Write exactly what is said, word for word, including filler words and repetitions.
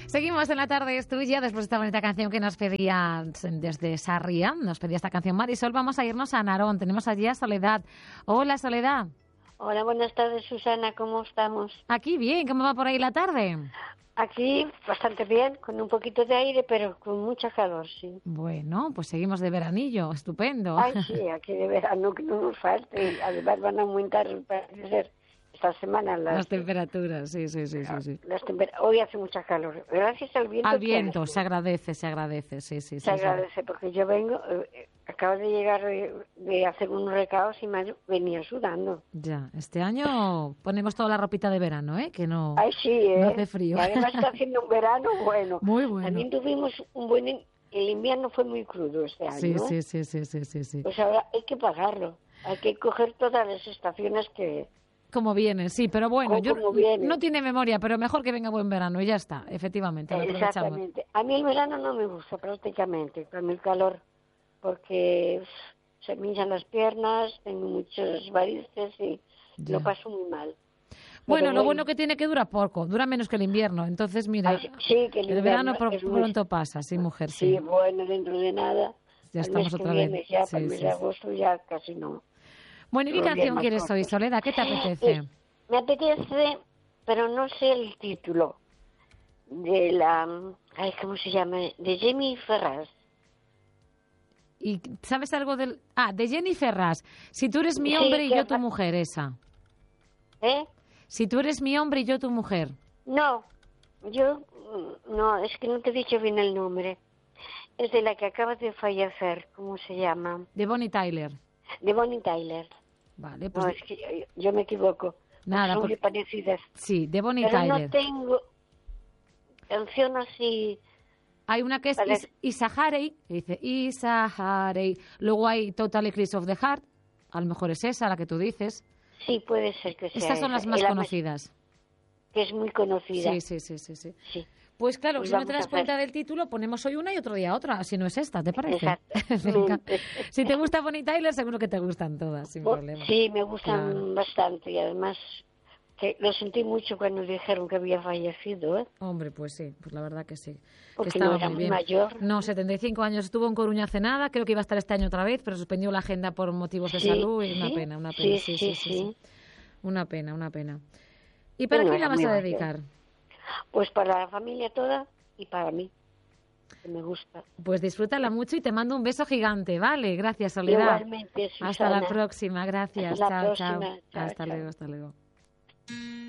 Seguimos en la tarde es tuya, después de esta bonita canción que nos pedía desde Sarria, nos pedía esta canción Marisol. Vamos a irnos a Narón, tenemos allí a Soledad. Hola, Soledad. Hola, buenas tardes, Susana, ¿cómo estamos? Aquí bien, ¿cómo va por ahí la tarde? Aquí bastante bien, con un poquito de aire, pero con mucha calor, sí. Bueno, pues seguimos de veranillo, estupendo. Ay, sí, aquí de verano que no nos falte. Además van a aumentar, parece ser, esta semana las, las temperaturas, sí, sí, sí, sí, sí. Las temper- Hoy hace mucha calor, gracias al viento. Al viento, se agradece, se agradece, sí, sí. Se sí, agradece, sí. Porque yo vengo, eh, acabo de llegar de, de hacer unos recados y me venía sudando. Ya, este año ponemos toda la ropita de verano, ¿eh? Que no, Ay, sí, ¿eh? no hace frío. Y además está haciendo un verano bueno. Muy bueno. También tuvimos un buen... El invierno fue muy crudo este año. Sí, sí, sí, sí, sí, sí, sí. Pues ahora hay que pagarlo. Hay que coger todas las estaciones que... Como vienen, sí, pero bueno, Como yo vienen. no tiene memoria, pero mejor que venga buen verano y ya está, efectivamente, lo aprovechamos. Exactamente. A mí el verano no me gusta prácticamente, con el calor, porque uf, se me hinchan las piernas, tengo muchos varices y Ya. lo paso muy mal. Bueno, Pero lo bueno que tiene que dura poco, dura menos que el invierno, entonces mira, Ay, sí, que el, el verano invierno por, es muy- pronto pasa, sí, mujer, sí. Sí, bueno, dentro de nada. Ya al estamos mes que otra viene, vez. Ya, Sí, para el mes sí, de sí. agosto ya casi no. Bueno, ¿y qué Los días canción más quieres hoy, cortos. Soledad? ¿Qué te apetece? Eh, me apetece, pero no sé el título, de la... Ay, ¿cómo se llama? De Jamie Ferraz. ¿Y sabes algo del...? Ah, de Jenny Ferraz. Si tú eres mi Sí, hombre y que yo tu va- mujer, esa. ¿Eh? Si tú eres mi hombre y yo tu mujer. No, yo... mm, No, es que no te he dicho bien el nombre. Es de la que acaba de fallecer, ¿cómo se llama? De Bonnie Tyler. De Bonnie Tyler. Vale, pues No, es que yo, yo me equivoco. nada, Son por- muy parecidas. sí, de Bonnie Pero Tyler. no tengo canción así... Hay una que es Vale. Is- Isaharei, que dice Isaharei. Luego hay Total Eclipse of the Heart. A lo mejor es esa la que tú dices. Sí, puede ser que sea Estas son las esa. más Y la conocidas. Que es muy conocida. Sí, sí, sí, sí, sí. Sí. Pues claro, Pues si no vamos te a das hacer. cuenta del título, ponemos hoy una y otro día otra. Si no es esta, ¿te parece? Exactamente. Venga. Si te gusta Bonnie Tyler, seguro que te gustan todas, sin Bo- problema. Sí, me gustan Claro. bastante y además que lo sentí mucho cuando dijeron que había fallecido, ¿eh? Hombre, pues sí, pues la verdad que sí. Porque que estaba no era muy muy bien. mayor. No, setenta y cinco años. Estuvo en Coruña hace nada, creo que iba a estar este año otra vez, pero suspendió la agenda por motivos de Sí, salud y una sí, pena, una pena. sí, sí, sí. Una pena, una pena. ¿Y para Bueno, quién la era vas muy a mayor. dedicar? Pues para la familia toda y para mí, que me gusta. Pues disfrútala mucho y te mando un beso gigante, ¿vale? Gracias, Soledad. Igualmente, Susana. Hasta la próxima, gracias. Hasta la chao, próxima. chao. Chao, Hasta chao. luego, hasta luego.